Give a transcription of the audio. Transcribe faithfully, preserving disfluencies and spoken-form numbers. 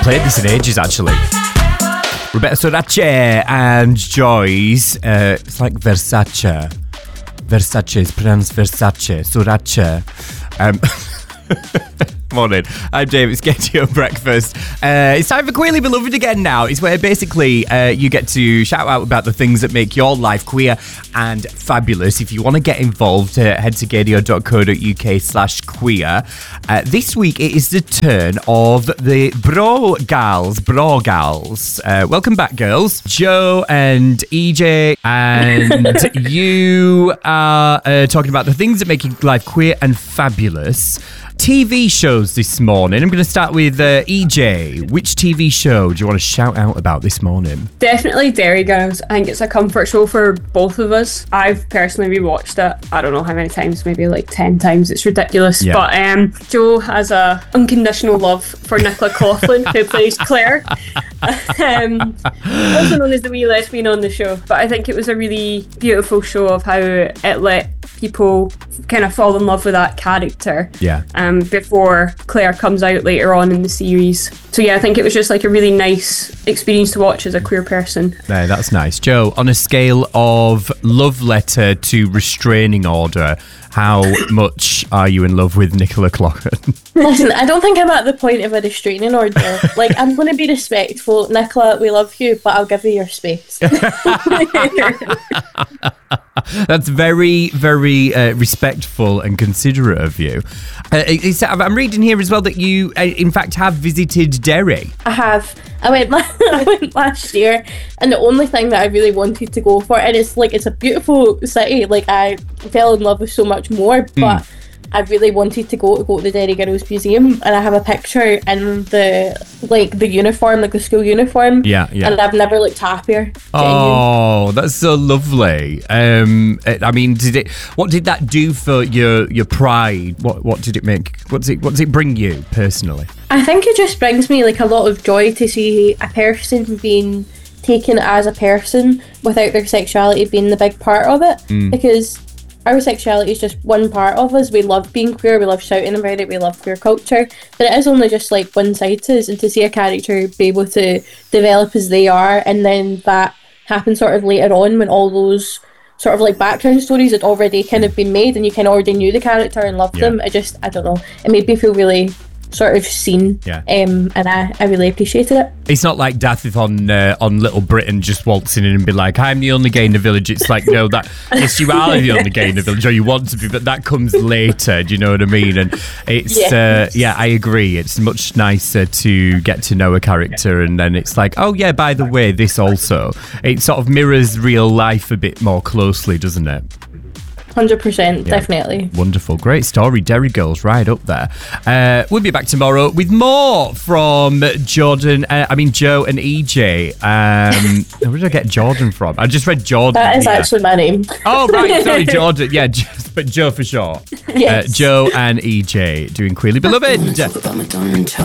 haven't played this in ages, actually. Roberta Sorace and Joyce. Uh, it's like Versace. Versace is pronounced Versace. Sorace. Um, Morning, I'm Dave. It's Get Your Breakfast. Uh, it's time for Queerly Beloved again now. It's where basically uh, you get to shout out about the things that make your life queer and fabulous. If you want to get involved, uh, head to gadio.co.uk slash queer. Uh, this week it is the turn of the Bro Gals. Bro Gals. Uh, welcome back, girls. Joe and E J, and you are uh, talking about the things that make your life queer and fabulous. T V shows this morning. I'm going to start with uh, E J. Which T V show do you want to shout out about this morning? Definitely Derry Girls. I think it's a comfort show for both of us. I've personally rewatched it. I don't know how many times, maybe like ten times. It's ridiculous. Yeah. But um, Joe has a unconditional love for Nicola Coughlan, who plays Claire. um, also known as the wee lesbian on the show. But I think it was a really beautiful show of how it let people kind of fall in love with that character. Yeah. Um, before Claire comes out later on in the series. So yeah, I think it was just like a really nice experience to watch as a queer person. Yeah, that's nice. Joe, on a scale of love letter to restraining order, how much are you in love with Nicola Coughlan? Listen, I don't think I'm at the point of a restraining order. Like, I'm going to be respectful. Nicola, we love you, but I'll give you your space. That's very, very uh, respectful and considerate of you. Uh, it's, I'm reading here as well that you, uh, in fact, have visited Derry. I have. I went, I went last year, and the only thing that I really wanted to go for, and it's like, it's a beautiful city. Like, I fell in love with so much more, but... Mm. I really wanted to go to go to the Derry Girls Museum, and I have a picture in the like the uniform, like the school uniform. Yeah, yeah. And I've never looked happier. Oh, genuine. That's so lovely. Um, I mean, did it? What did that do for your your pride? What what did it make? What's it? What does it bring you personally? I think it just brings me like a lot of joy to see a person being taken as a person without their sexuality being the big part of it, mm. because our sexuality is just one part of us. We love being queer, we love shouting about it, we love queer culture, but it is only just like one side to us, and to see a character be able to develop as they are, and then that happens sort of later on when all those sort of like background stories had already kind of been made and you kind of already knew the character and loved yeah. them. It just, I don't know, it made me feel really sort of seen, yeah. um, and I, I really appreciated it. It's not like Dathith on uh, on Little Britain just waltzing in and be like, I'm the only gay in the village. It's like, no, that yes, you are the only gay in the village, or you want to be, but that comes later. Do you know what I mean? And it's yes. uh, yeah, I agree. It's much nicer to get to know a character, and then it's like, oh yeah, by the way, this also. It sort of mirrors real life a bit more closely, doesn't it? one hundred percent, yeah. Definitely. Wonderful. Great story. Derry Girls right up there. Uh, we'll be back tomorrow with more from Jordan, uh, I mean Joe and E J. Um, where did I get Jordan from? I just read Jordan. That is here. Actually my name. Oh, right. Sorry, Jordan. Yeah, just, but Joe for short. Yes. Uh, Joe and E J doing Queerly Beloved.